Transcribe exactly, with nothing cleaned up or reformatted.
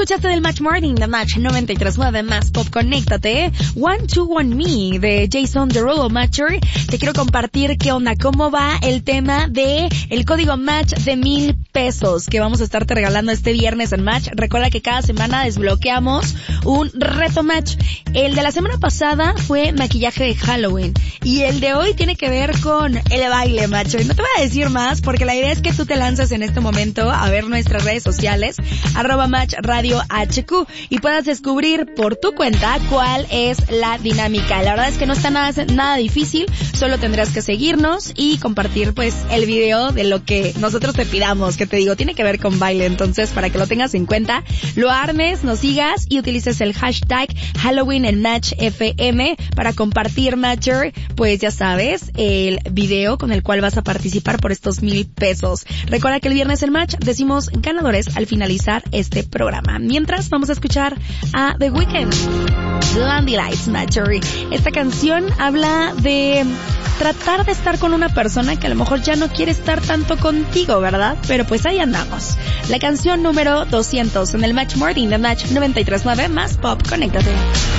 Escuchaste del Match Morning de Match noventa y tres punto nueve más Pop, conéctate. One, two, one, me de Jason Derulo Matcher. Te quiero compartir qué onda, cómo va el tema de el código Match de mil pesos que vamos a estarte regalando este viernes en Match. Recuerda que cada semana desbloqueamos un reto Match. El de la semana pasada fue maquillaje de Halloween y el de hoy tiene que ver con el baile, Matcher. No te voy a decir más porque la idea es que tú te lances en este momento a ver nuestras redes sociales, arroba Match Radio H Q, y puedas descubrir por tu cuenta cuál es la dinámica. La verdad es que no está nada, nada difícil, solo tendrás que seguirnos y compartir pues el video de lo que nosotros te pidamos, que te digo, tiene que ver con baile. Entonces, para que lo tengas en cuenta, lo armes, nos sigas y utilices el hashtag Halloween en Match F M para compartir, Matcher, pues ya sabes, el video con el cual vas a participar por estos mil pesos. Recuerda que el viernes en Match decimos ganadores al finalizar este programa. Mientras, vamos a escuchar a The Weeknd, Blinding Lights, Matcher. Esta canción habla de tratar de estar con una persona que a lo mejor ya no quiere estar tanto contigo, ¿verdad? Pero pues ahí andamos. La canción número doscientos en el Match Morning de Match noventa y tres punto nueve más Pop, conéctate.